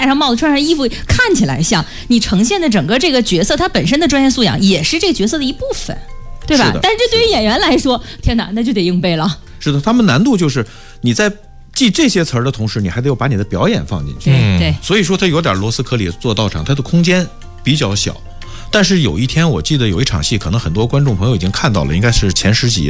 戴上帽子穿上衣服看起来像，你呈现的整个这个角色它本身的专业素养也是这个角色的一部分，对吧？但是这对于演员来说，天哪，那就得硬背了。 是的，他们难度就是你在记这些词儿的同时，你还得要把你的表演放进去。 对， 所以说它有点螺丝壳里做道场，它的空间比较小。但是有一天我记得有一场戏，可能很多观众朋友已经看到了，应该是前10集